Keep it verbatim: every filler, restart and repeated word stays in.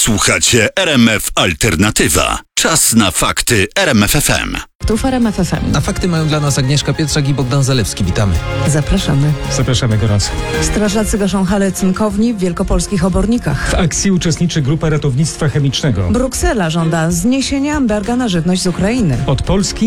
Słuchacie R M F Alternatywa. Czas na fakty R M F F M. Tu w R M F F M. A fakty mają dla nas Agnieszka Pietrzak i Bogdan Zalewski. Witamy. Zapraszamy. Zapraszamy gorąco. Strażacy gaszą halę cynkowni w wielkopolskich Obornikach. W akcji uczestniczy Grupa Ratownictwa Chemicznego. Bruksela żąda zniesienia embarga na żywność z Ukrainy. Od Polski